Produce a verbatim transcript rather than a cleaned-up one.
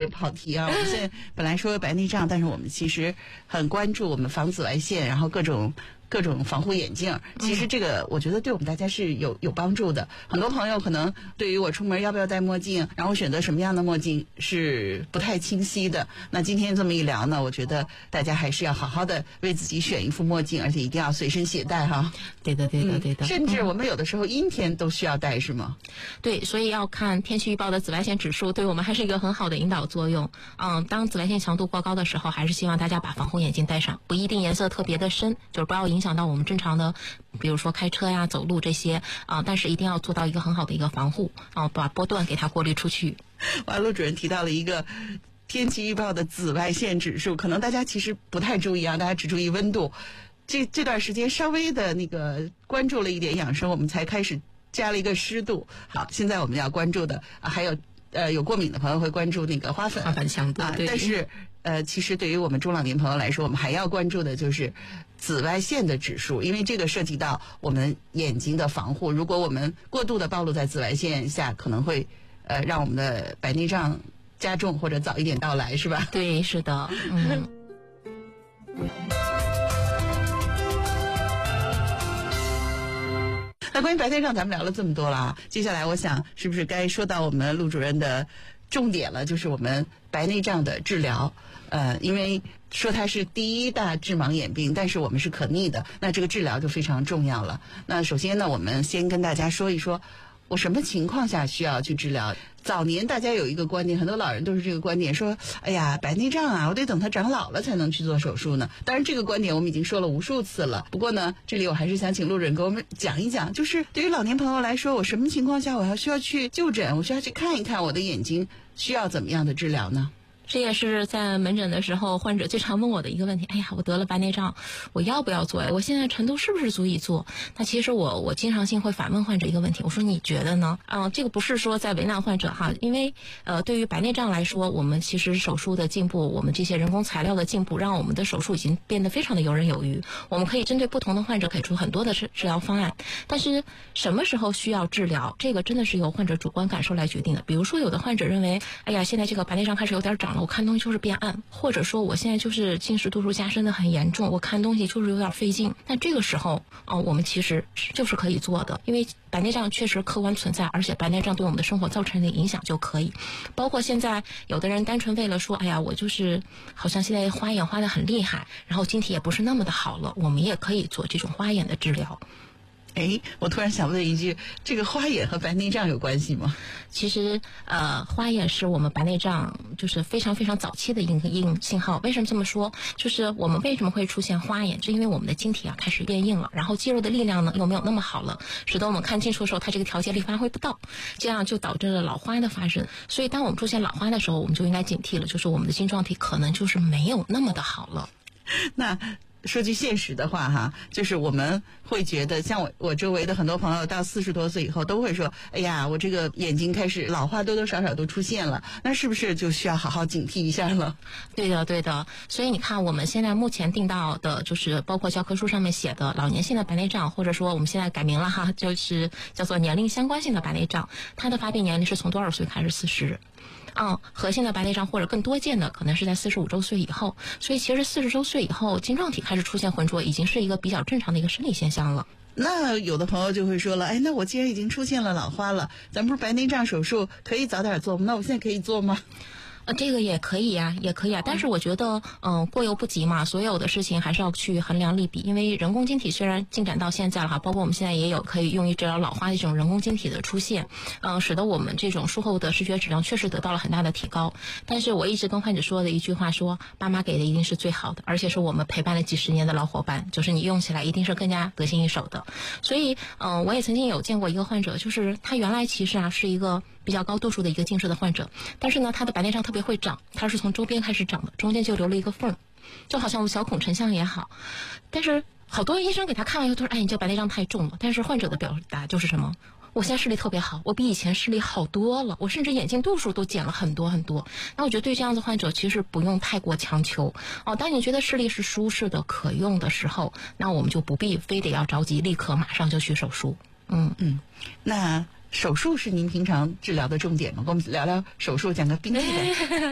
个跑题啊，我们现在本来说白内障，但是我们其实很关注我们防紫外线，然后各种各种防护眼镜，其实这个我觉得对我们大家是有有帮助的。很多朋友可能对于我出门要不要戴墨镜，然后选择什么样的墨镜是不太清晰的。那今天这么一聊呢，我觉得大家还是要好好的为自己选一副墨镜，而且一定要随身携带哈。 对的，对的，对的。 嗯、甚至我们有的时候阴天都需要戴，是吗？ 对，所以要看天气预报的紫外线指数，对我们还是一个很好的引导作用。嗯，当紫外线强度过高的时候，还是希望大家把防护眼镜戴上，不一定颜色特别的深，就是不要影响到我们正常的，比如说开车呀、走路这些啊，但是一定要做到一个很好的一个防护啊，把波段给它过滤出去。 哇，陆主任提到了一个天气预报的紫外线指数，可能大家其实不太注意啊，大家只注意温度。这这段时间稍微的那个关注了一点养生，我们才开始加了一个湿度。好，现在我们要关注的啊，还有呃有过敏的朋友会关注那个花粉花粉强度啊， 对。 但是呃，其实对于我们中老年朋友来说，我们还要关注的就是紫外线的指数，因为这个涉及到我们眼睛的防护。如果我们过度的暴露在紫外线下，可能会呃让我们的白内障加重或者早一点到来，是吧？ 对，是的，嗯。 那关于白内障咱们聊了这么多了啊，接下来我想是不是该说到我们陆主任的重点了，就是我们白内障的治疗。呃，因为说它是第一大致盲眼病，但是我们是可逆的，那这个治疗就非常重要了。那首先呢，我们先跟大家说一说我什么情况下需要去治疗。早年大家有一个观点，很多老人都是这个观点，说哎呀白内障啊，我得等它长老了才能去做手术呢。当然这个观点我们已经说了无数次了，不过呢这里我还是想请陆主任给我们讲一讲，就是对于老年朋友来说，我什么情况下我还需要去就诊，我需要去看一看我的眼睛需要怎么样的治疗呢？ 这也是在门诊的时候患者最常问我的一个问题，哎呀我得了白内障，我要不要做呀？我现在程度是不是足以做？那其实我我经常性会反问患者一个问题，我说你觉得呢？嗯、呃，这个不是说在为难患者哈，因为呃对于白内障来说，我们其实手术的进步，我们这些人工材料的进步，让我们的手术已经变得非常的游刃有余，我们可以针对不同的患者给出很多的治治疗方案。但是什么时候需要治疗，这个真的是由患者主观感受来决定的。比如说有的患者认为，哎呀现在这个白内障开始有点长了，我看东西就是变暗，或者说我现在就是近视度数加深的很严重，我看东西就是有点费劲。那这个时候啊、呃，我们其实就是可以做的，因为白内障确实客观存在，而且白内障对我们的生活造成的影响就可以。包括现在有的人单纯为了说，哎呀我就是好像现在花眼花得很厉害，然后晶体也不是那么的好了，我们也可以做这种花眼的治疗。 哎，我突然想问一句，这个花眼和白内障有关系吗？ 其实，呃，花眼是我们白内障就是非常非常早期的一个应信号。为什么这么说？就是我们为什么会出现花眼，是因为我们的晶体啊开始变硬了，然后肌肉的力量呢又没有那么好了，使得我们看近处的时候，它这个调节力发挥不到，这样就导致了老花的发生。所以，当我们出现老花的时候，我们就应该警惕了，就是我们的晶状体可能就是没有那么的好了。 那说句现实的话哈，就是我们会觉得，像我我周围的很多朋友到四十多岁以后都会说，哎呀我这个眼睛开始老花多多少少都出现了，那是不是就需要好好警惕一下了？ 对的对的，所以你看我们现在目前定到的就是包括教科书上面写的老年性的白内障，或者说我们现在改名了哈，就是叫做年龄相关性的白内障，它的发病年龄是从多少岁开始？四十。嗯，核心的白内障或者更多见的可能是在四十五周岁以后，所以其实四十周岁以后晶状体开始出现浑浊，已经是一个比较正常的一个生理现象了。 那有的朋友就会说了，哎，那我既然已经出现了老花了，咱不是白内障手术可以早点做吗？那我现在可以做吗？ 呃，这个也可以呀、啊，也可以啊。但是我觉得，嗯、呃，过犹不及嘛，所有的事情还是要去衡量利弊。因为人工晶体虽然进展到现在了哈，包括我们现在也有可以用于治疗老花的这种人工晶体的出现，嗯、呃，使得我们这种术后的视觉质量确实得到了很大的提高。但是我一直跟患者说的一句话说，爸妈给的一定是最好的，而且是我们陪伴了几十年的老伙伴，就是你用起来一定是更加得心应手的。所以，嗯、呃，我也曾经有见过一个患者，就是他原来其实啊是一个比较高度数的一个近视的患者，但是呢，他的白内障特别会长，他是从周边开始长的，中间就留了一个缝，就好像我们小孔成像也好。但是好多医生给他看完以后都说，哎，你这白内障太重了。但是患者的表达就是什么？我现在视力特别好，我比以前视力好多了，我甚至眼镜度数都减了很多很多。那我觉得对这样子患者其实不用太过强求哦。当你觉得视力是舒适的、可用的时候，那我们就不必非得要着急，立刻马上就去手术。嗯嗯， 那手术是您平常治疗的重点吗？跟我们聊聊手术，讲个冰淇淋。